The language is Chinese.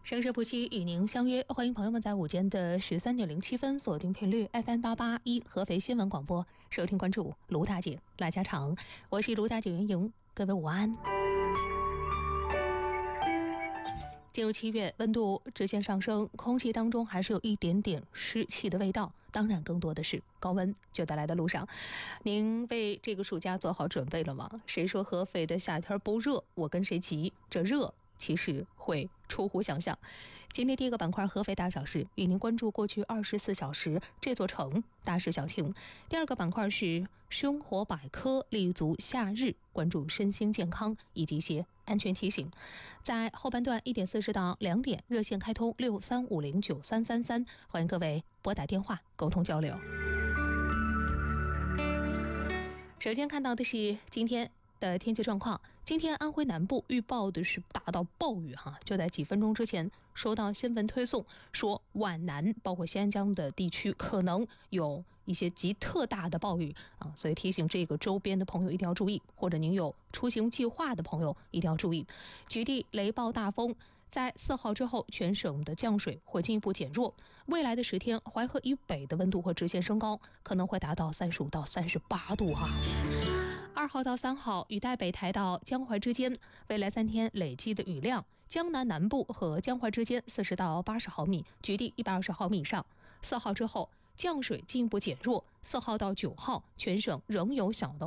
生生不息与您相约，欢迎朋友们在午间的13:07锁定频率 FM881合肥新闻广播，收听关注卢大姐拉家常，我是卢大姐袁莹，各位午安。进入7月，温度直线上升，空气当中还是有一点点湿气的味道，当然更多的是高温就带来的路上。您为这个暑假做好准备了吗？谁说合肥的夏天不热，我跟谁急，这热其实会出乎想象。今天第一个板块合肥大小事，与您关注过去24小时这座城大事小情。第二个板块是生活百科，立足夏日，关注身心健康以及一些安全提醒。在后半段1点40到2点，热线开通63509333，欢迎各位拨打电话沟通交流。首先看到的是今天的天气状况，今天安徽南部预报的是大到暴雨就在几分钟之前收到新闻推送，说皖南包括新安江的地区可能有一些极特大的暴雨所以提醒这个周边的朋友一定要注意，或者您有出行计划的朋友一定要注意。局地雷暴大风，在4号之后，全省的降水会进一步减弱。未来的10天，淮河以北的温度会直线升高，可能会达到35到38度2号到3号，雨带北抬到江淮之间，未来3天累计的雨量，江南南部和江淮之间40到80毫米，局地120毫米以上。4号之后，降水进一步减弱，4号到9号，全省仍有小到